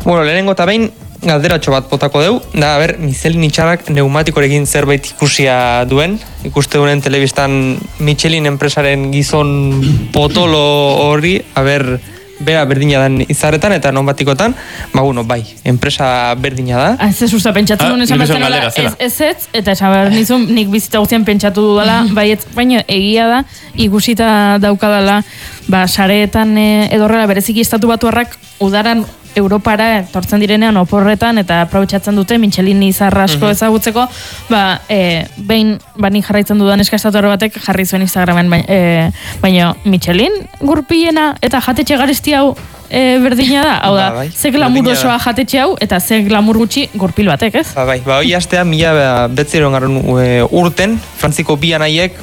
Bueno, lehenengo eta behin, galderatxo bat botako deu, da, Michelin itxarrak neumatikorekin zerbait ikusia duen, ikuste duen telebistan Michelin enpresaren gizon potolo horri, bera berdina dan izarretan eta nonbatikotan, bai, enpresa berdina da. Ez usta pentsatu duen esan batzena ez, eta esan behar nizun, nik bizita guztien pentsatu dudala, baina egia da, ikusita daukadala, sareetan edorrela bereziki estatu batuarrak udaran Europara etortzen direnean oporretan eta aprobetxatzen dute Michelin izarra asko ezagutzeko, behin nik jarraitzen dudan eskastatu batek jarri zuen Instagramen, baina Michelin gurpilena eta jatetxe garesti hau berdina da, hau da, ze glamur osoa jatetxe hau eta ze glamur gutxi gurpil batek, ez? Hoi astea, 1900 urten, Frantziko bi anaiek,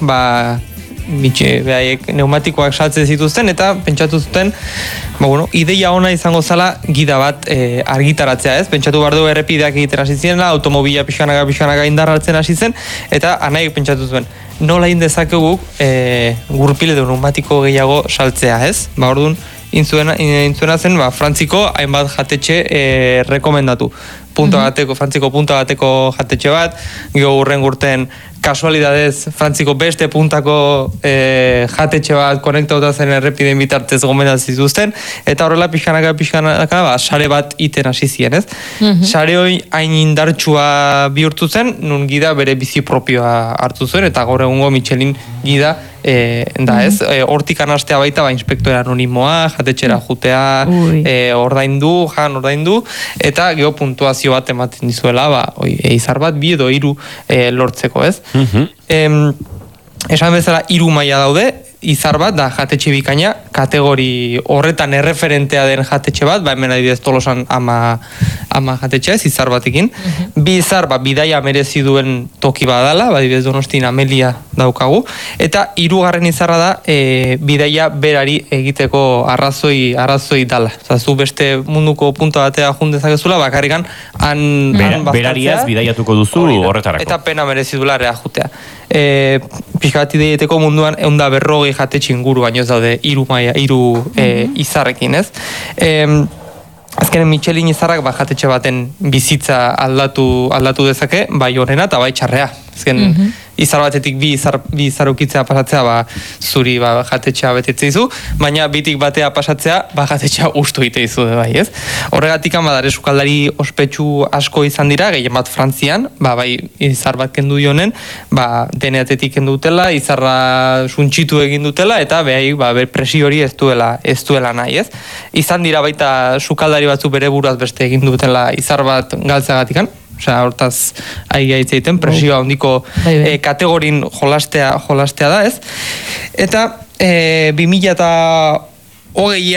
neumatikoak saltzen zituzten eta pentsatu zuten ideia ona izango zala gida bat argitaratzea, ez? Pentsatu behar du errepideak egiten hasi ziren, automobila pixanaga indarraltzen hasi zen, eta anaiek pentsatu zuen nola indezakegu gurpil edo neumatiko gehiago saltzea, ez? Orduan, intzuena zen, Frantziko hainbat jatetxe rekomendatu. Frantziko punta bateko jatetxe bat, gero hurren gurten kasualidadez Frantziko beste puntako jatetxe bat konektauta zen errepideen bitartez gomendatzen zituzten, eta horrela pixkanaka sare bat iten hasi ziren, ez? Sare hori hain indartsua bihurtu zen, nun gida bere bizi propioa hartu zuen, eta gaur egungo Michelin gida da, ez? Hortik anastea baita, inspektora anonimoa, jatetxera jutea, ordaindu, eta gero puntuazio bat ematen dizuela, izar bat, 2 edo 3 lortzeko, ez? Esan bezala 3 maila daude, izar bat da jatetxe bikaina, kategori horretan erreferentea den jatetxe bat, hemen adibidez Tolosan ama jatetxe ez, izar batekin. 2 izar, bidaia merezi duen toki badala, adibidez Donostin Amelia daukagu, eta 3. izarra da bidaia berari egiteko arrazoi dala. Zu beste munduko punta batea jundezakezula, bakarrikan han berariaz bidaiatuko duzu horretarako. Eta pena merezi duela rea jutea. Pixkat ideieteko munduan 140 jatetxe inguru baino ez daude 3 izarrekin, ez? Azkenen Michelin izarrak jatetxe baten bizitza aldatu dezake, bai horrena eta bai txarrea. Azken izar batetik 2 izar ukitzea pasatzea, zuri jatetxea betetzea izu, baina bitik batea pasatzea, jatetxea ustu ite izu, bai, ez? Horregatik badare sukaldari ospetsu asko izan dira, gehien bat Frantzian, bai izar bat kendu dionen, deneatetik kendu dutela, izarra suntxitu egin dutela, eta behai presio hori ez duela nahi, ez? Izan dira baita sukaldari batzu bere buruaz beste egin dutela izar bat galtzagatikan, hortaz ahi gaitzeiten, presioa handiko kategorin jolastea da, ez? Eta 2020